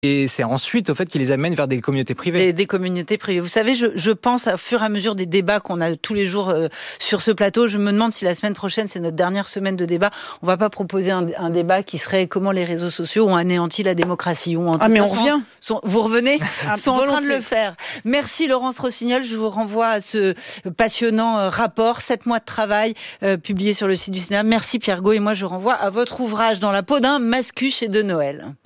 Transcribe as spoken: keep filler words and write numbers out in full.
Et c'est ensuite, au fait, qui les amène vers des communautés privées. Des, des communautés privées. Vous savez, je, je pense, au fur et à mesure des débats qu'on a tous les jours euh, sur ce plateau, je me demande si la semaine prochaine, c'est notre dernière semaine de débat, on va pas proposer un, un débat qui serait comment les réseaux sociaux ont anéanti la démocratie. Ou en ah, mais on revient. Sont, vous revenez ah, sont en train de le faire. Merci Laurence Rossignol. Je vous renvoie à ce passionnant euh, rapport, sept mois de travail, euh, publié sur le site du Sénat. Merci Pierre Gault. Et moi, je renvoie à votre ouvrage Dans la peau d'un mascu chez De Noël.